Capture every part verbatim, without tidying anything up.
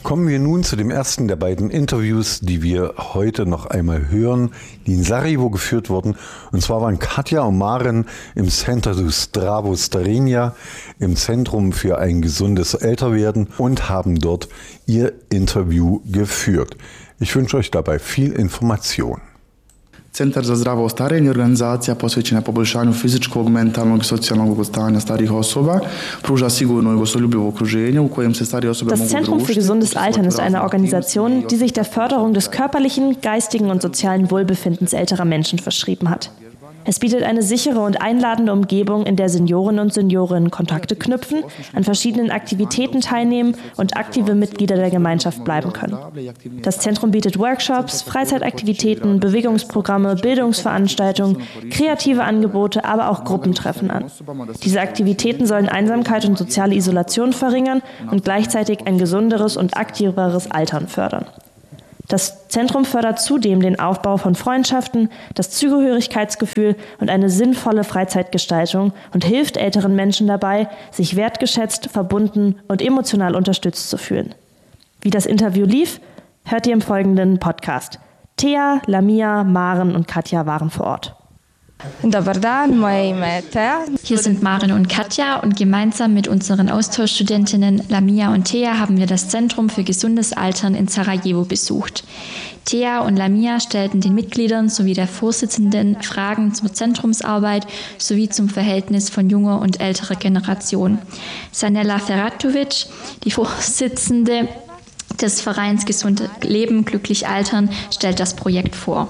Kommen wir nun zu dem ersten der beiden Interviews, die wir heute noch einmal hören, die in Sarajevo geführt wurden. Und zwar waren Katja und Maren im Centar do Zdravo Starenja, im Zentrum für ein gesundes Älterwerden, und haben dort ihr Interview geführt. Ich wünsche euch dabei viel Information. Centar za zdravo starenje je organizacija posvećena poboljšanju fizičkog, mentalnog i socijalnog stanja starijih osoba, pruža sigurno i gostoljubivo okruženje u kojem se starije osobe mogu družiti. Das Zentrum für gesundes Altern ist eine Organisation, die sich der Förderung des körperlichen, geistigen und sozialen Wohlbefindens älterer Menschen verschrieben hat. Es bietet eine sichere und einladende Umgebung, in der Seniorinnen und Seniorinnen Kontakte knüpfen, an verschiedenen Aktivitäten teilnehmen und aktive Mitglieder der Gemeinschaft bleiben können. Das Zentrum bietet Workshops, Freizeitaktivitäten, Bewegungsprogramme, Bildungsveranstaltungen, kreative Angebote, aber auch Gruppentreffen an. Diese Aktivitäten sollen Einsamkeit und soziale Isolation verringern und gleichzeitig ein gesunderes und aktiveres Altern fördern. Das Zentrum fördert zudem den Aufbau von Freundschaften, das Zugehörigkeitsgefühl und eine sinnvolle Freizeitgestaltung und hilft älteren Menschen dabei, sich wertgeschätzt, verbunden und emotional unterstützt zu fühlen. Wie das Interview lief, hört ihr im folgenden Podcast. Thea, Lamia, Maren und Katja waren vor Ort. Hier sind Maren und Katja und gemeinsam mit unseren Austauschstudentinnen Lamia und Thea haben wir das Zentrum für gesundes Altern in Sarajevo besucht. Thea und Lamia stellten den Mitgliedern sowie der Vorsitzenden Fragen zur Zentrumsarbeit sowie zum Verhältnis von junger und älterer Generation. Sanela Ferratovic, die Vorsitzende des Vereins Gesund Leben, Glücklich Altern, stellt das Projekt vor.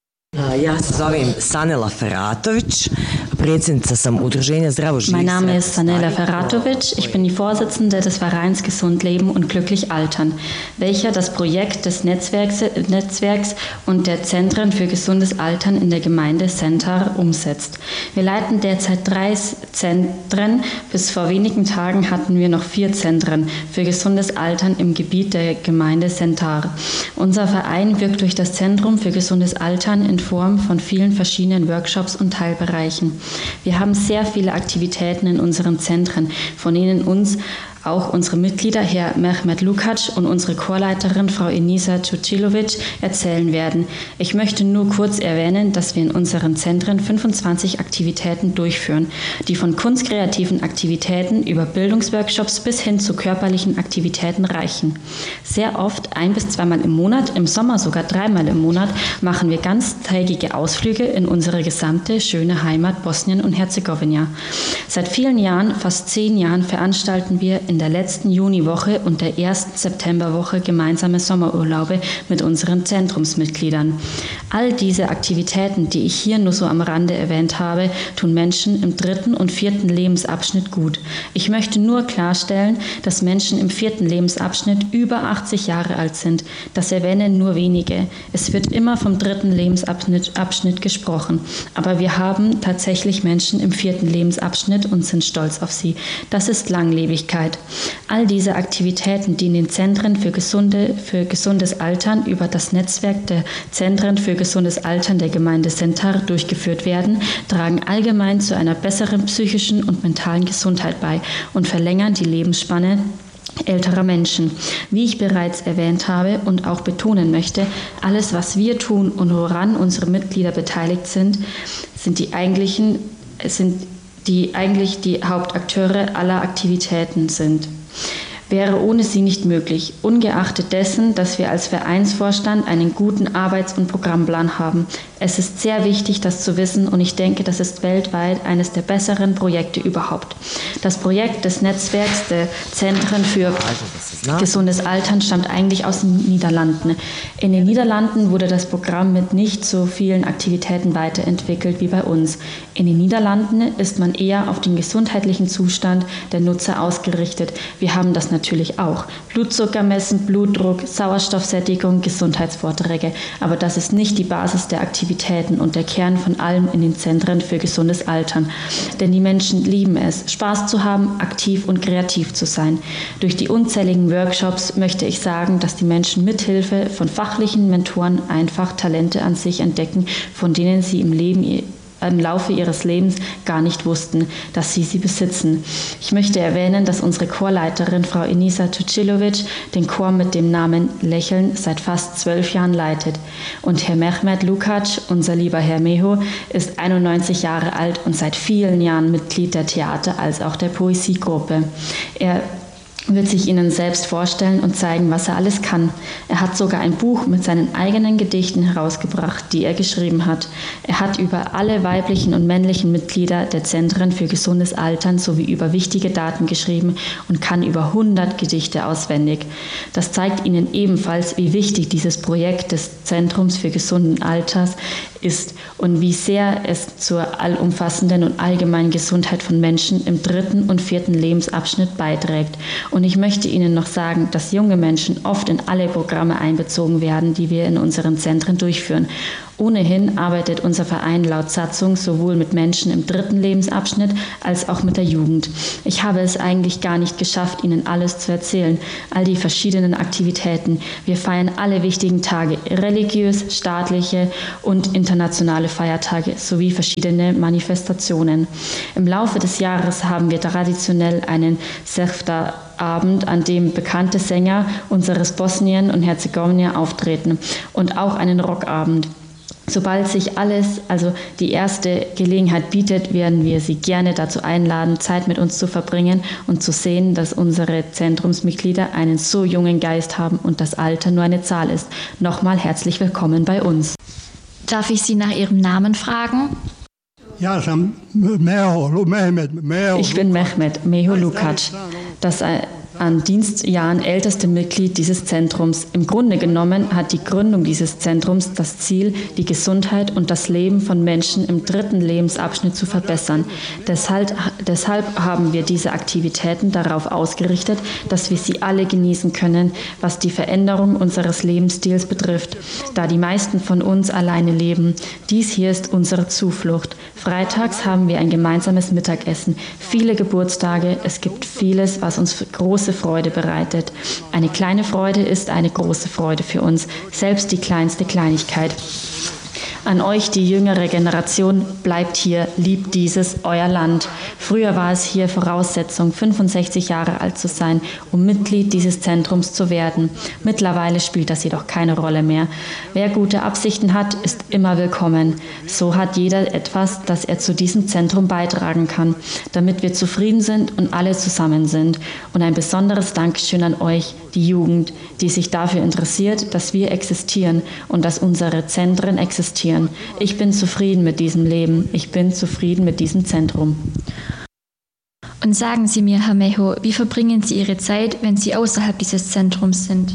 Ja se zovem Sanela Ferratovic, predsjednica sam Udruženja Zdravo Živ. Mein Name ist Sanela Ferratovic, ich bin die Vorsitzende des Vereins Gesund Leben und Glücklich Altern, welcher das Projekt des Netzwerks, Netzwerks und der Zentren für gesundes Altern in der Gemeinde Centar umsetzt. Wir leiten derzeit drei Zentren, bis vor wenigen Tagen hatten wir noch vier Zentren für gesundes Altern im Gebiet der Gemeinde Centar. Unser Verein wirkt durch das Zentrum für gesundes Altern in Form von vielen verschiedenen Workshops und Teilbereichen. Wir haben sehr viele Aktivitäten in unseren Zentren, von denen uns auch unsere Mitglieder, Herr Mehmet Lukac und unsere Chorleiterin, Frau Enisa Cucilovic, erzählen werden. Ich möchte nur kurz erwähnen, dass wir in unseren Zentren fünfundzwanzig Aktivitäten durchführen, die von kunstkreativen Aktivitäten über Bildungsworkshops bis hin zu körperlichen Aktivitäten reichen. Sehr oft, ein bis zweimal im Monat, im Sommer sogar dreimal im Monat, machen wir ganztägige Ausflüge in unsere gesamte schöne Heimat Bosnien und Herzegowina. Seit vielen Jahren, fast zehn Jahren, veranstalten wir in der letzten Juniwoche und der ersten Septemberwoche gemeinsame Sommerurlaube mit unseren Zentrumsmitgliedern. All diese Aktivitäten, die ich hier nur so am Rande erwähnt habe, tun Menschen im dritten und vierten Lebensabschnitt gut. Ich möchte nur klarstellen, dass Menschen im vierten Lebensabschnitt über achtzig Jahre alt sind. Das erwähnen nur wenige. Es wird immer vom dritten Lebensabschnitt Abschnitt gesprochen. Aber wir haben tatsächlich Menschen im vierten Lebensabschnitt und sind stolz auf sie. Das ist Langlebigkeit. All diese Aktivitäten, die in den Zentren für, gesunde, für gesundes Altern über das Netzwerk der Zentren für gesundes Altern der Gemeinde Centar durchgeführt werden, tragen allgemein zu einer besseren psychischen und mentalen Gesundheit bei und verlängern die Lebensspanne älterer Menschen. Wie ich bereits erwähnt habe und auch betonen möchte, alles, was wir tun und woran unsere Mitglieder beteiligt sind, sind die eigentlichen, sind die eigentlich die Hauptakteure aller Aktivitäten sind. Wäre ohne sie nicht möglich, ungeachtet dessen, dass wir als Vereinsvorstand einen guten Arbeits- und Programmplan haben. Es ist sehr wichtig, das zu wissen, und ich denke, das ist weltweit eines der besseren Projekte überhaupt. Das Projekt des Netzwerks der Zentren für gesundes Altern stammt eigentlich aus den Niederlanden. In den Niederlanden wurde das Programm mit nicht so vielen Aktivitäten weiterentwickelt wie bei uns. In den Niederlanden ist man eher auf den gesundheitlichen Zustand der Nutzer ausgerichtet. Wir haben das natürlich auch. Blutzucker messen, Blutdruck, Sauerstoffsättigung, Gesundheitsvorträge. Aber das ist nicht die Basis der Aktivitäten und der Kern von allem in den Zentren für gesundes Altern. Denn die Menschen lieben es, Spaß zu haben, aktiv und kreativ zu sein. Durch die unzähligen Workshops möchte ich sagen, dass die Menschen mithilfe von fachlichen Mentoren einfach Talente an sich entdecken, von denen sie im Leben im Laufe ihres Lebens gar nicht wussten, dass sie sie besitzen. Ich möchte erwähnen, dass unsere Chorleiterin, Frau Enisa Tucilovic, den Chor mit dem Namen Lächeln seit fast zwölf Jahren leitet. Und Herr Mehmet Lukac, unser lieber Herr Meho, ist einundneunzig Jahre alt und seit vielen Jahren Mitglied der Theater- als auch der Poesiegruppe. Er wird sich Ihnen selbst vorstellen und zeigen, was er alles kann. Er hat sogar ein Buch mit seinen eigenen Gedichten herausgebracht, die er geschrieben hat. Er hat über alle weiblichen und männlichen Mitglieder der Zentren für gesundes Altern sowie über wichtige Daten geschrieben und kann über hundert Gedichte auswendig. Das zeigt Ihnen ebenfalls, wie wichtig dieses Projekt des Zentrums für gesunden Alters ist und wie sehr es zur allumfassenden und allgemeinen Gesundheit von Menschen im dritten und vierten Lebensabschnitt beiträgt. Und ich möchte Ihnen noch sagen, dass junge Menschen oft in alle Programme einbezogen werden, die wir in unseren Zentren durchführen. Ohnehin arbeitet unser Verein laut Satzung sowohl mit Menschen im dritten Lebensabschnitt als auch mit der Jugend. Ich habe es eigentlich gar nicht geschafft, Ihnen alles zu erzählen, all die verschiedenen Aktivitäten. Wir feiern alle wichtigen Tage, religiös, staatliche und internationale Feiertage sowie verschiedene Manifestationen. Im Laufe des Jahres haben wir traditionell einen Sefta-Abend, an dem bekannte Sänger unseres Bosnien und Herzegowina auftreten und auch einen Rockabend. Sobald sich alles, also die erste Gelegenheit bietet, werden wir Sie gerne dazu einladen, Zeit mit uns zu verbringen und zu sehen, dass unsere Zentrumsmitglieder einen so jungen Geist haben und das Alter nur eine Zahl ist. Nochmal herzlich willkommen bei uns. Darf ich Sie nach Ihrem Namen fragen? Ich bin Mehmet Meho Lukac, das an Dienstjahren älteste Mitglied dieses Zentrums. Im Grunde genommen hat die Gründung dieses Zentrums das Ziel, die Gesundheit und das Leben von Menschen im dritten Lebensabschnitt zu verbessern. Deshalb, deshalb haben wir diese Aktivitäten darauf ausgerichtet, dass wir sie alle genießen können, was die Veränderung unseres Lebensstils betrifft, da die meisten von uns alleine leben. Dies hier ist unsere Zuflucht. Freitags haben wir ein gemeinsames Mittagessen, viele Geburtstage, es gibt vieles, was uns große Freude bereitet. Eine kleine Freude ist eine große Freude für uns, selbst die kleinste Kleinigkeit. An euch, die jüngere Generation, bleibt hier, liebt dieses, euer Land. Früher war es hier Voraussetzung, fünfundsechzig Jahre alt zu sein, um Mitglied dieses Zentrums zu werden. Mittlerweile spielt das jedoch keine Rolle mehr. Wer gute Absichten hat, ist immer willkommen. So hat jeder etwas, das er zu diesem Zentrum beitragen kann, damit wir zufrieden sind und alle zusammen sind. Und ein besonderes Dankeschön an euch, die Jugend, die sich dafür interessiert, dass wir existieren und dass unsere Zentren existieren. Ich bin zufrieden mit diesem Leben. Ich bin zufrieden mit diesem Zentrum. Und sagen Sie mir, Herr Meho, wie verbringen Sie Ihre Zeit, wenn Sie außerhalb dieses Zentrums sind?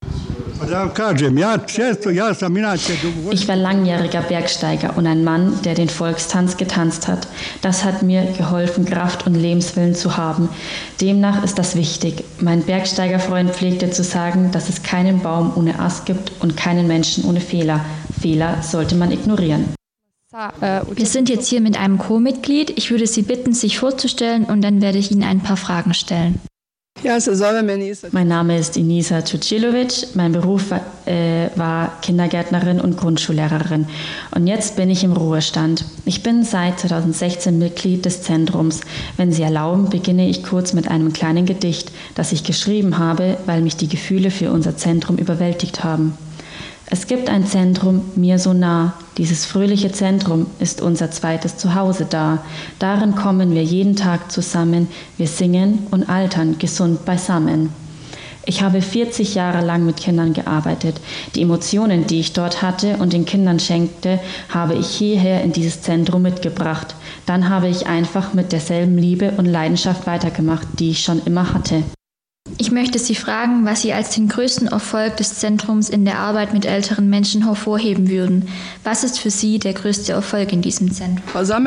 Ich war langjähriger Bergsteiger und ein Mann, der den Volkstanz getanzt hat. Das hat mir geholfen, Kraft und Lebenswillen zu haben. Demnach ist das wichtig. Mein Bergsteigerfreund pflegte zu sagen, dass es keinen Baum ohne Ast gibt und keinen Menschen ohne Fehler. Fehler sollte man ignorieren. Wir sind jetzt hier mit einem Co-Mitglied. Ich würde Sie bitten, sich vorzustellen und dann werde ich Ihnen ein paar Fragen stellen. Mein Name ist Enisa Tucilovic, mein Beruf äh, war Kindergärtnerin und Grundschullehrerin und jetzt bin ich im Ruhestand. Ich bin seit zweitausendsechzehn Mitglied des Zentrums. Wenn Sie erlauben, beginne ich kurz mit einem kleinen Gedicht, das ich geschrieben habe, weil mich die Gefühle für unser Zentrum überwältigt haben. Es gibt ein Zentrum, mir so nah. Dieses fröhliche Zentrum ist unser zweites Zuhause da. Darin kommen wir jeden Tag zusammen. Wir singen und altern gesund beisammen. Ich habe vierzig Jahre lang mit Kindern gearbeitet. Die Emotionen, die ich dort hatte und den Kindern schenkte, habe ich hierher in dieses Zentrum mitgebracht. Dann habe ich einfach mit derselben Liebe und Leidenschaft weitergemacht, die ich schon immer hatte. Ich möchte Sie fragen, was Sie als den größten Erfolg des Zentrums in der Arbeit mit älteren Menschen hervorheben würden. Was ist für Sie der größte Erfolg in diesem Zentrum?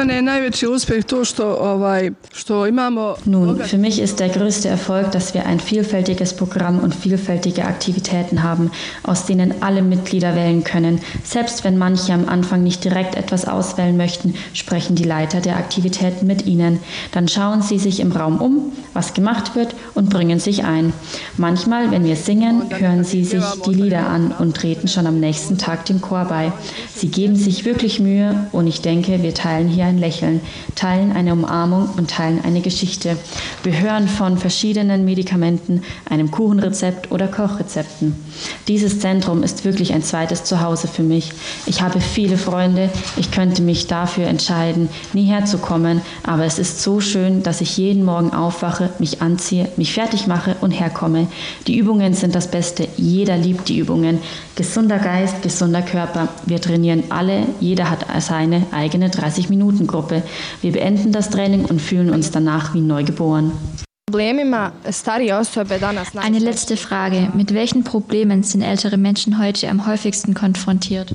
Nun, für mich ist der größte Erfolg, dass wir ein vielfältiges Programm und vielfältige Aktivitäten haben, aus denen alle Mitglieder wählen können. Selbst wenn manche am Anfang nicht direkt etwas auswählen möchten, sprechen die Leiter der Aktivitäten mit ihnen. Dann schauen sie sich im Raum um, was gemacht wird und bringen sich ein. Manchmal, wenn wir singen, hören sie sich die Lieder an und treten schon am nächsten Tag dem Chor bei. Sie geben sich wirklich Mühe und ich denke, wir teilen hier ein Lächeln, teilen eine Umarmung und teilen eine Geschichte. Wir hören von verschiedenen Medikamenten, einem Kuchenrezept oder Kochrezepten. Dieses Zentrum ist wirklich ein zweites Zuhause für mich. Ich habe viele Freunde, ich könnte mich dafür entscheiden, nie herzukommen, aber es ist so schön, dass ich jeden Morgen aufwache, mich anziehe, mich fertig mache und herkomme. Die Übungen sind das Beste, jeder liebt die Übungen. Gesunder Geist, gesunder Körper. Wir trainieren alle, jeder hat seine eigene dreißig-Minuten-Gruppe. Wir beenden das Training und fühlen uns danach wie neugeboren. Eine letzte Frage. Mit welchen Problemen sind ältere Menschen heute am häufigsten konfrontiert?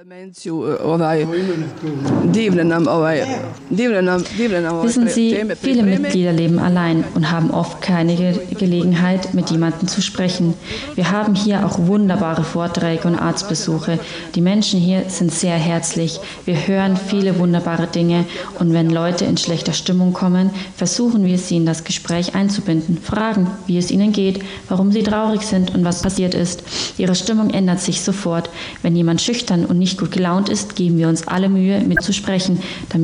Wissen Sie, viele Mitglieder leben allein und haben oft keine Ge- Gelegenheit, mit jemandem zu sprechen. Wir haben hier auch wunderbare Vorträge und Arztbesuche. Die Menschen hier sind sehr herzlich. Wir hören viele wunderbare Dinge und wenn Leute in schlechter Stimmung kommen, versuchen wir sie in das Gespräch einzubinden, fragen, wie es ihnen geht, warum sie traurig sind und was passiert ist. Ihre Stimmung ändert sich sofort. Wenn jemand schüchtern und nicht gut gelaunt ist, geben wir uns alle Mühe, mitzusprechen, damit